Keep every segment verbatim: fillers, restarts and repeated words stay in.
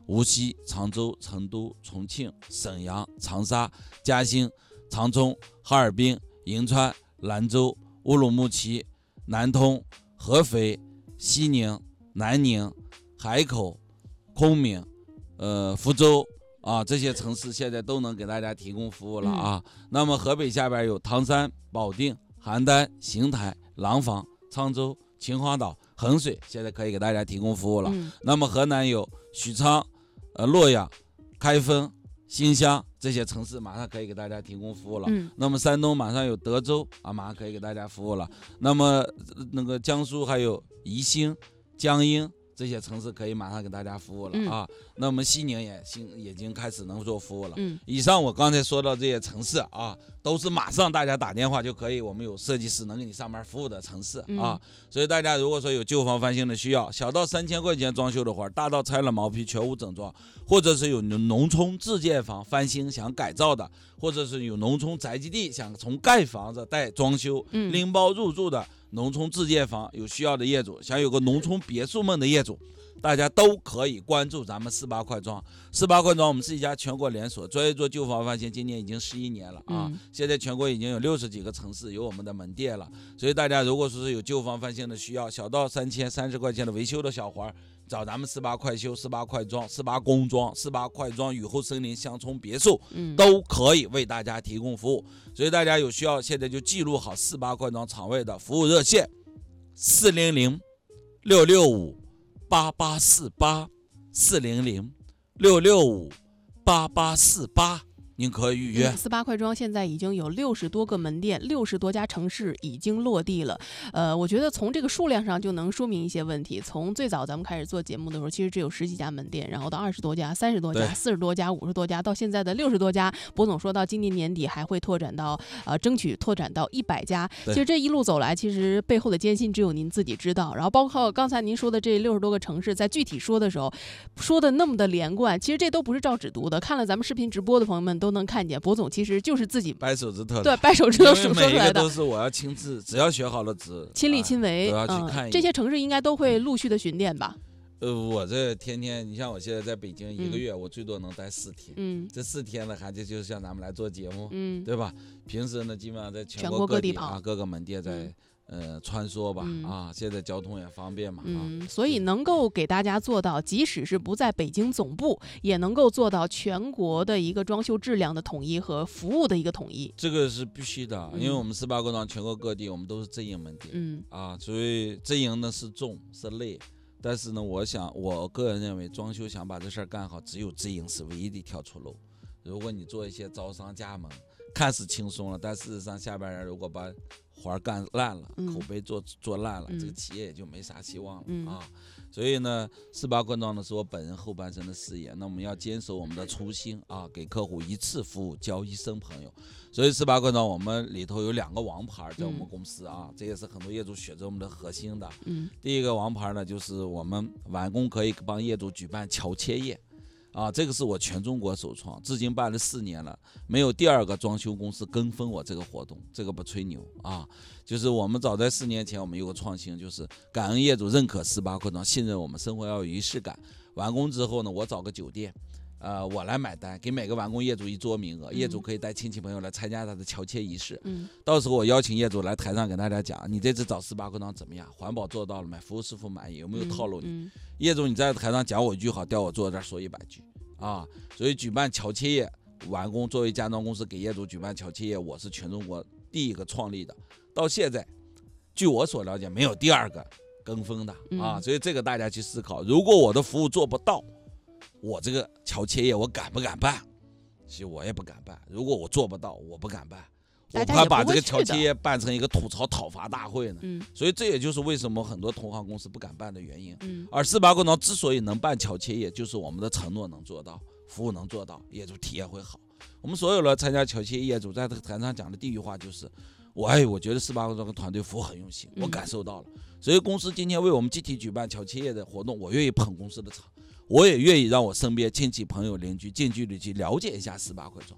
无锡、常州、成都、重庆、沈阳、长沙、嘉兴、长春、哈尔滨、银川、兰州、乌鲁木齐、南通、合肥、西宁、南宁、海口、昆明、呃福州啊，这些城市现在都能给大家提供服务了啊。嗯、那么河北下边有唐山、保定、邯郸、邢台、廊坊、沧州、秦皇岛、衡水，现在可以给大家提供服务了。嗯、那么河南有许昌、呃洛阳、开封、新乡这些城市马上可以给大家提供服务了。嗯、那么山东马上有德州啊，马上可以给大家服务了。那么那个江苏还有宜兴、江阴。这些城市可以马上给大家服务了、嗯、啊，那么西宁也已经开始能做服务了。嗯，以上我刚才说到这些城市啊，都是马上大家打电话就可以，我们有设计师能给你上门服务的城市啊。嗯、所以大家如果说有旧房翻新的需要，小到三千块钱装修的活，大到拆了毛坯全屋整装，或者是有农村自建房翻新想改造的，或者是有农村宅基地想从盖房子带装修、嗯、拎包入住的。农村自建房有需要的业主，想有个农村别墅梦的业主，大家都可以关注咱们四八快装。四八快装我们是一家全国连锁，专业做旧房翻新，今年已经十一年了啊、嗯！现在全国已经有六十几个城市有我们的门店了。所以大家如果说是有旧房翻新的需要，小到三千三十块钱的维修的小活，找咱们四八快修、四八快装、四八工装、四八快装雨后森林乡村别墅，嗯、都可以为大家提供服务。所以大家有需要，现在就记录好四八快装厂位的服务热线：四零零六六五八八四八，四零零六六五八八四八。您可以预约。 四八快装现在已经有六十多个门店，六十多家城市已经落地了。呃，我觉得从这个数量上就能说明一些问题。从最早咱们开始做节目的时候，其实只有十几家门店，然后到二十多家、三十多家、四十多家、五十多家，到现在的六十多家。博总说到今年年底还会拓展到呃，争取拓展到一百家。其实这一路走来，其实背后的艰辛只有您自己知道。然后包括刚才您说的这六十多个城市，在具体说的时候，说的那么的连贯，其实这都不是照纸读的。看了咱们视频直播的朋友们都。都能看见，博总其实就是自己掰手指头， 对，掰手指头数说出来的。 每一个都是我要亲自，只要学好了字， 亲力亲为， 都要去看、 嗯。这些城市应该都会陆续的巡店吧？ 呃，我这天天，你像我现在在北京一个月，嗯、我最多能待四天。嗯，这四天呢，还就就是像咱们来做节目，嗯，对吧？平时呢，基本上在全国各地啊， 地各个门店在。嗯呃，穿梭吧、嗯，啊，现在交通也方便嘛， 嗯， 啊、 所以能够给大家做到，即使是不在北京总部，也能够做到全国的一个装修质量的统一和服务的一个统一。 这个是必须的，嗯、因为我们四八快装全国各地我们都是直营门店，嗯，啊，所以直营呢是重是累，但是呢，我想我个人认为，装修想把这事儿干好，只有直营是唯一的一条出路。如果你做一些招商加盟，看似轻松了，但事实上下边人如果把活干烂了，嗯、口碑做做烂了、嗯，这个企业也就没啥希望了、嗯、啊。所以呢，四八快装呢是我本人后半生的事业，那我们要坚守我们的初心啊，给客户一次服务交一生朋友。所以四八快装我们里头有两个王牌在我们公司啊，嗯、这也是很多业主选择我们的核心的。嗯，第一个王牌呢就是我们完工可以帮业主举办桥切业。啊，这个是我全中国首创，至今办了四年了，没有第二个装修公司跟风我这个活动，这个不吹牛啊。就是我们早在四年前，我们有个创新，就是感恩业主认可四八快装，信任我们，生活要有仪式感。完工之后呢，我找个酒店，呃，我来买单，给每个完工业主一桌名额，业主可以带亲戚朋友来参加他的桥切仪式。嗯，到时候我邀请业主来台上跟大家讲，你这次找四八快装怎么样？环保做到了没？服务师傅满意？有没有套路你？嗯嗯、业主你在台上讲我一句好，调我坐这儿说一百句。啊，所以举办桥切业完工，作为家装公司给业主举办桥切业，我是全中国第一个创立的。到现在，据我所了解，没有第二个跟风的啊。嗯、所以这个大家去思考，如果我的服务做不到，我这个桥切业我敢不敢办？其实我也不敢办。如果我做不到，我不敢办。我怕把这个桥切业办成一个吐槽讨伐大会呢，嗯、所以这也就是为什么很多同行公司不敢办的原因。嗯、而四八快装之所以能办桥切业，就是我们的承诺能做到，服务能做到，业主体验会好。我们所有的参加桥切业主在这个台上讲的第一句话就是：我哎，我觉得四八快装团队服务很用心，我感受到了。嗯、所以公司今天为我们集体举办桥切业的活动，我愿意捧公司的场，我也愿意让我身边亲戚朋友邻居近距离去了解一下四八快装。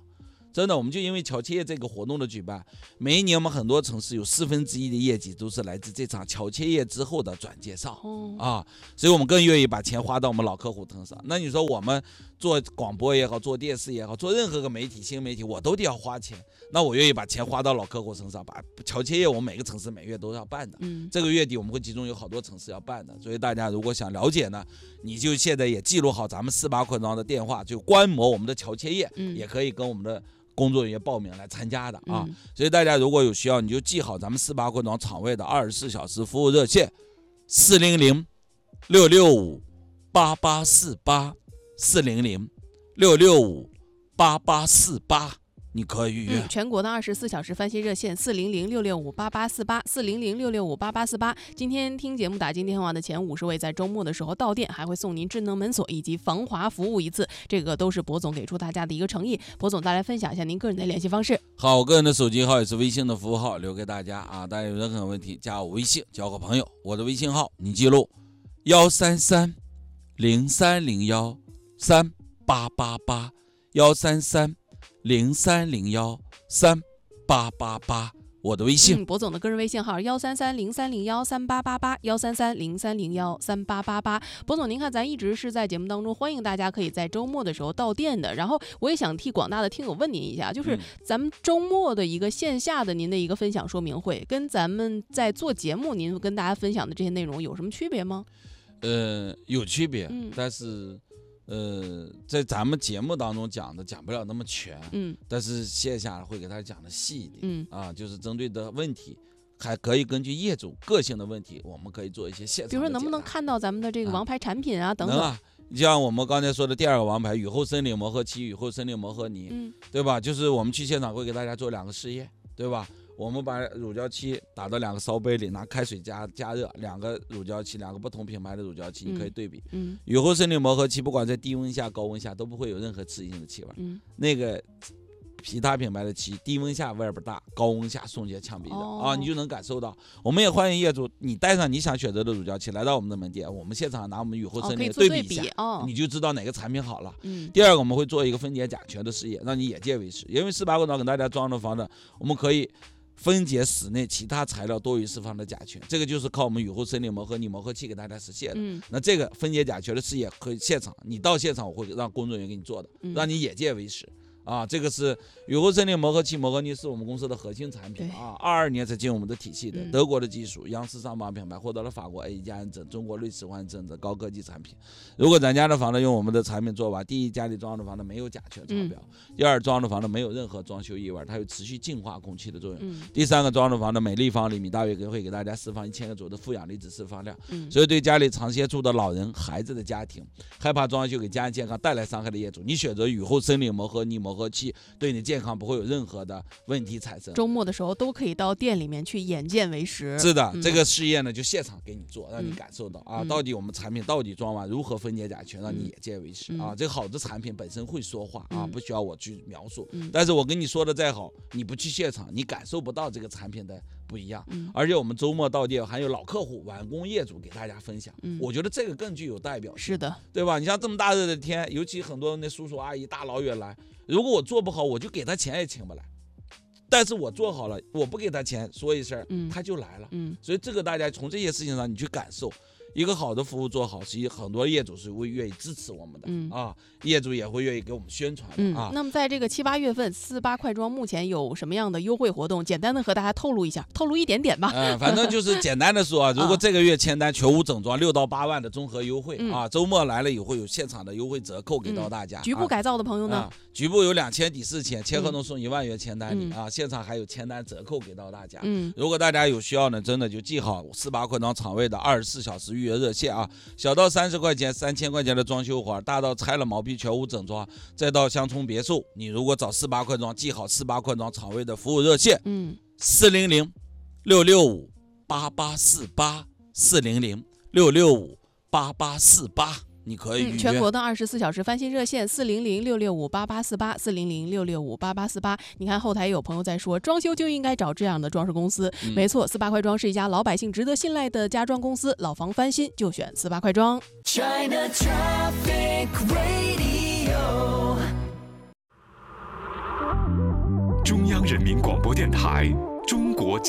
真的，我们就因为乔切业这个活动的举办，每一年我们很多城市有四分之一的业绩都是来自这场乔切业之后的转介绍、哦、啊，所以我们更愿意把钱花到我们老客户身上。那你说我们做广播也好，做电视也好，做任何个媒体新媒体，我都得要花钱，那我愿意把钱花到老客户身上，把乔切业我们每个城市每月都要办的、嗯、这个月底我们会集中有好多城市要办的，所以大家如果想了解呢，你就现在也记录好咱们四八扩张的电话，就观摩我们的乔切业、嗯、也可以跟我们的工作人员报名来参加的啊、嗯，所以大家如果有需要，你就记好咱们四八扩张场位的二十四小时服务热线四零零六六五八八四八四零零六六五八八四八。你可以预约、 嗯、全国的二十四小时翻新热线四零零六六五八八四八四零零六六五八八四八。今天听节目打进电话的前五十位，在周末的时候到店还会送您智能门锁以及防滑服务一次，这个都是博总给出大家的一个诚意。博总再来分享一下您个人的联系方式。 好，我个人的手机号也是微信的服务号，留给大家啊，大家有任何问题加我微信交个朋友，我的微信号你记录幺三三零三零幺三八八八幺三三零三零幺三八八八，我的微信。 嗯，博总的个人微信号幺三三零三零幺三八八八幺三三零三零幺三八八八。博总，您看咱一直是在节目当中欢迎大家可以在周末的时候到店的，然后我也想替广大的听友问您一下，就是咱们周末的一个线下的您的一个分享说明会，跟咱们在做节目您跟大家分享的这些内容有什么区别吗？ 呃，有区别，嗯、但是。呃，在咱们节目当中讲的讲不了那么全，嗯，但是线下会给大家讲的细一点，嗯啊，就是针对的问题，还可以根据业主个性的问题，我们可以做一些现场的解答。 比如说能不能看到咱们的这个王牌产品啊，啊等等。 能啊，像我们刚才说的第二个王牌雨后森林磨合漆、雨后森林磨合泥，嗯，对吧？就是我们去现场会给大家做两个试验，对吧？我们把乳胶漆打到两个烧杯里，拿开水加加热，两个乳胶漆，两个不同品牌的乳胶漆，你可以对比。嗯，雨后森林磨合漆不管在低温下、高温下都不会有任何刺激性的气味。嗯，那个其他品牌的漆，低温下味儿不大，高温下送洁呛鼻的、哦、啊，你就能感受到。我们也欢迎业主，你带上你想选择的乳胶漆来到我们的门店，我们现场拿我们雨后森林对比一下、哦哦，你就知道哪个产品好了。嗯，第二个我们会做一个分解甲醛的试验，让你眼见为实。因为四八扩张给大家装的房子，我们可以分解室内其他材料多余释放的甲醛，这个就是靠我们雨后森林磨合泥磨合器给大家实现的。嗯，那这个分解甲醛的试验可以现场，你到现场我会让工作人员给你做的，让你眼见为实。啊，这个是雨后森林磨合漆磨合泥是我们公司的核心产品啊，二二年才进入我们的体系的，嗯、德国的技术，央视上榜品牌，获得了法国 A 加认证，中国瑞士环证的高科技产品。如果咱家的房子用我们的产品做完，第一，家里装的房子没有甲醛超标；嗯、第二，装的房子没有任何装修异味，它有持续净化空气的作用；嗯、第三个，装的房子每立方厘米大约会给大家释放一千个左右的负氧离子释放量。嗯、所以对家里长期住的老人、孩子的家庭，害怕装修给家人健康带来伤害的业主，你选择雨后森林磨合泥磨合器，对你健康不会有任何的问题产生。 周末的时候都可以到店里面去眼见为实。 是的，嗯、这个试验呢就现场给你做，让你感受到、嗯、啊，到底我们产品到底装完如何分解甲醛，让你眼见为实、嗯、啊。这个好的产品本身会说话啊，不需要我去描述。嗯、但是我跟你说的再好，你不去现场，你感受不到这个产品的不一样。嗯、而且我们周末到店还有老客户、完工业主给大家分享，嗯、我觉得这个更具有代表性。 是的， 对吧？你像这么大热的天，尤其很多那叔叔阿姨大老远来。如果我做不好，我就给他钱也请不来。但是我做好了，我不给他钱，说一声，嗯、他就来了。嗯，所以这个大家从这些事情上你去感受，一个好的服务做好，其实很多业主是会愿意支持我们的、嗯、啊，业主也会愿意给我们宣传的、嗯、啊。 那么在这个七八月份，四八快装目前有什么样的优惠活动？简单的和大家透露一下，透露一点点吧。 嗯，反正就是简单的说啊，如果这个月签单全屋整装六到八万的综合优惠、嗯、啊，周末来了以后有现场的优惠折扣给到大家。 嗯、局部改造的朋友呢？ 啊、局部有两千抵四千，签合同送一万元签单礼、嗯、啊，现场还有签单折扣给到大家。嗯，如果大家有需要呢，真的就记好四八快装场位的二十四小时预约热线啊。小到三十块钱、三千块钱的装修活，大到拆了毛坯全屋整装，再到乡村别墅，你如果找四八快装，记好四八快装场位的服务热线，嗯，四零零六六五八八四八，四零零六六五八八四八。你可以预约、嗯、 全国的二十四小时翻新热线四零零六六五八八四八，四零零六六五八八四八。你看后台有朋友在说，装修就应该找这样的装饰公司。嗯、没错，四八快装是一家老百姓值得信赖的家装公司，老房翻新就选四八快装。China Traffic Radio 人民广播电台中国